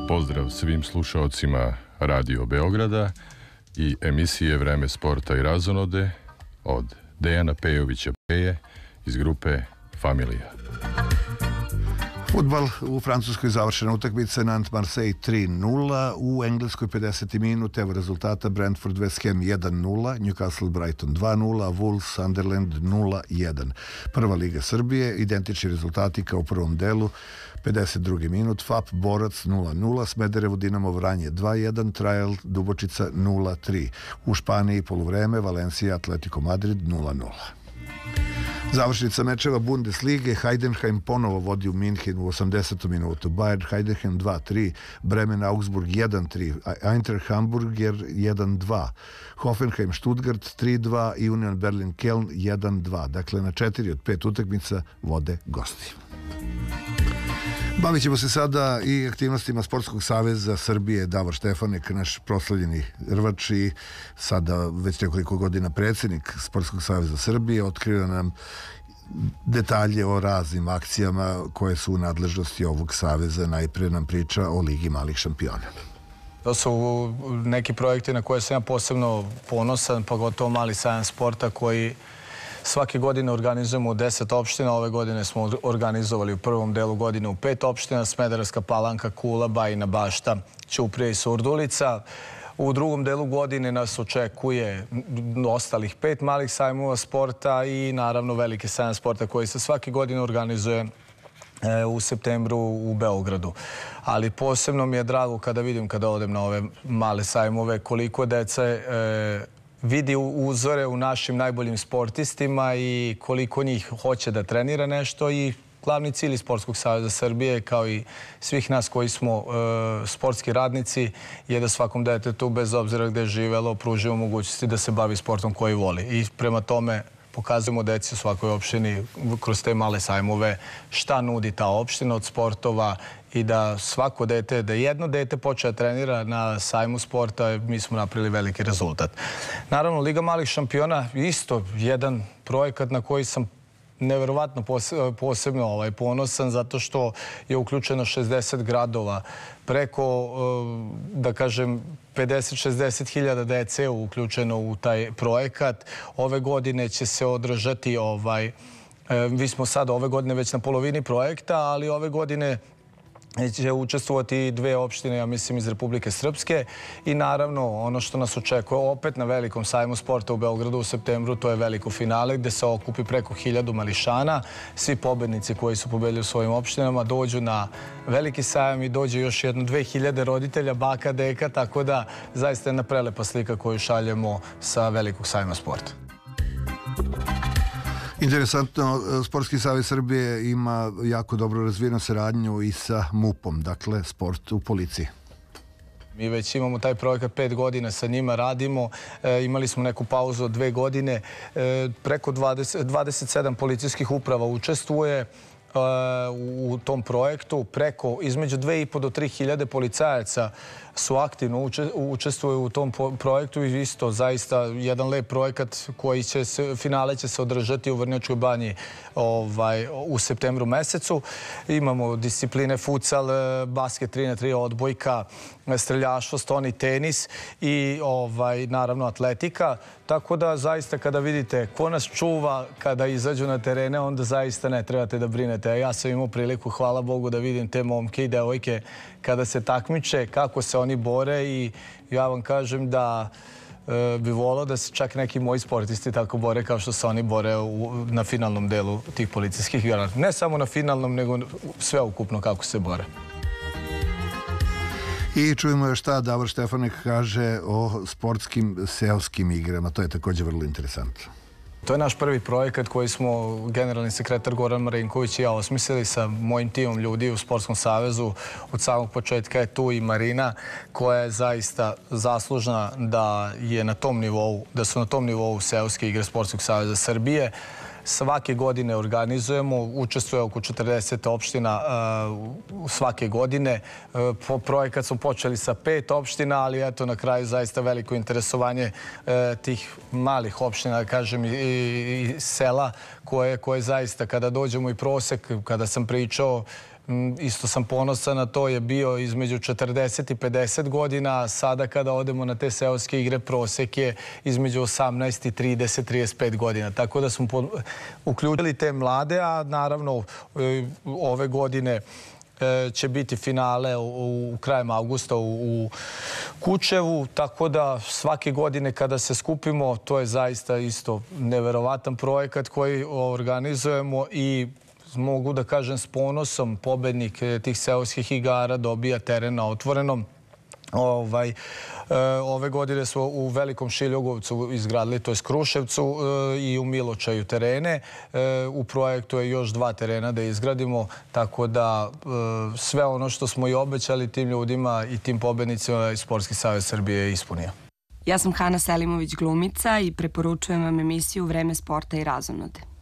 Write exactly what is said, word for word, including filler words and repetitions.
Pozdrav svim slušaocima Radio Beograda i emisije Vreme sporta i razonode od Dejana Pejovića Peje iz grupe Familija. Fudbal u Francuskoj završena utakmica, Nantes-Marseille tri nula, u Engleskoj pedeset minut, evo rezultata: Brentford West Ham jedan nula, Newcastle Brighton dva nula, Wolves Sunderland nula jedan. Prva liga Srbije, identični rezultati kao u prvom delu, pedeset drugi minut, F A P Borac nula nula, Smederevo Dinamo Vranje dva jedan, Trial Dubočica nula tri. U Španiji poluvreme, Valencia Atletico Madrid nula nula. Završnica mečeva Bundeslige, Heidenheim ponovo vodi u Minhenu u osamdesetom minutu, Bayern Heidenheim dva tri, Bremen Augsburg jedan tri, Eintracht Hamburger jedan dva, Hoffenheim Stuttgart tri dva i Union Berlin Köln jedan dva. Dakle, na četiri od pet utakmica vode gosti. Bavit ćemo se sada i aktivnostima Sportskog saveza Srbije. Davor Štefanek, naš proslavljeni rvač i sada već nekoliko godina predsjednik Sportskog saveza Srbije, otkrio nam detalje o raznim akcijama koje su u nadležnosti ovog saveza. Najpre nam priča o Ligi malih šampiona. To su neki projekti na koje sam ja posebno ponosan, pogotovo mali sajam sporta koji svake godine organizujemo u deset opština. Ove godine smo organizovali u prvom delu godine u pet opština: Smederevska Palanka, Kula, Bajina Bašta, Ćuprija i Surdulica. U drugom delu godine nas očekuje ostalih pet malih sajmova sporta i naravno veliki sajam sporta koji se svake godine organizuje u septembru u Beogradu. Ali posebno mi je drago kada vidim, kada odem na ove male sajmove, koliko dece vidi uzore u našim najboljim sportistima i koliko njih hoće da trenira nešto. I glavni cilj Sportskog saveza Srbije, kao i svih nas koji smo sportski radnici, je da svakom detetu, bez obzira gde je živelo, pružimo mogućnosti da se bavi sportom koji voli. I prema tome pokazujemo deci u svakoj opštini kroz te male sajmove šta nudi ta opština od sportova i da svako dete, da jedno dete počne da trenira na sajmu sporta, mi smo napravili veliki rezultat. Naravno, Liga malih šampiona isto jedan projekat na koji sam neverovatno posebno ponosan, zato što je uključeno šezdeset gradova, preko, da kažem, pedeset šezdeset hiljada dece je uključeno u taj projekat. Ove godine će se održati, vi smo sada ove godine već na polovini projekta, ali ove godine će učestvovati dve opštine, ja mislim, iz Republike Srpske. I naravno, ono što nas očekuje opet na velikom sajmu sporta u Beogradu u septembru, to je veliko finale gde se okupi preko hiljadu mališana. Svi pobednici koji su pobedili u svojim opštinama dođu na veliki sajam i dođe još jedno dve hiljade roditelja, baka, deka, tako da zaista je jedna prelepa slika koju šaljemo sa velikog sajma sporta. Interesantno, Sportski savez Srbije ima jako dobro razvijenu saradnju i sa MUP-om, dakle sport u policiji. Mi već imamo taj projekat pet godina, sa njima radimo. Imali smo neku pauzu od dve godine. Preko dvadeset sedam policijskih uprava učestvuje u tom projektu. Preko između dve i po do tri hiljade policajaca su aktivno učestvuju u tom projektu i isto zaista jedan lep projekat koji će se, finale će se održati u Vrnjačkoj banji u septembru mesecu. Imamo discipline futsal, basket tri na tri, odbojka, streljaštvo, stoni tenis i naravno atletika. Tako da zaista kada vidite ko nas čuva kada izađu na terene, onda zaista ne trebate da brinete. Ja sam imao priliku, hvala Bogu, da vidim te momke i devojke kada se takmiče, kako se oni bore i ja vam kažem da bi volao da se čak neki moji sportisti tako bore kao što se oni bore na finalnom delu tih policijskih igara. Ne samo na finalnom, nego sve ukupno kako se bore. I čujemo još šta Davor Štefanek kaže o sportskim seoskim igrama. To je također vrlo interesantno. To je naš prvi projekat koji smo, generalni sekretar Goran Marinković i ja, osmislili sa mojim timom ljudi u Sportskom savezu. Od samog početka je tu i Marina, koja je zaista zaslužna da je na tom nivou, da su na tom nivou seoske igre Sportskog saveza Srbije. Svake godine organizujemo, učestvuje oko četrdeset opština svake godine. Projekat smo počeli sa pet opština, ali eto na kraju zaista veliko interesovanje tih malih opština, da kažem, i sela koje zaista kada dođemo i prosek, kada sam pričao, isto sam ponosan na to, je bio između četrdeset i pedeset godina. Sada kada odemo na te seoske igre, prosek je između osamnaest i trideset do trideset pet godina. Tako da smo uključili te mlade, a naravno ove godine će biti finale u krajem avgusta u Kučevu, tako da svake godine kada se skupimo, to je zaista isto neverovatan projekat koji organizujemo i mogu da kažem s ponosom pobednik tih seoskih igara dobija teren na otvorenom. Ove godine smo u Velikom Šiljogovcu izgradili, to je Kruševcu i u Miločaju terene. U projektu je još dva terena da izgradimo, tako da sve ono što smo i obećali tim ljudima i tim pobednicima i Sportski savez Srbije je ispunio. Ja sam Hana Selimović, glumica, i preporučujem vam emisiju Vreme sporta i razonode.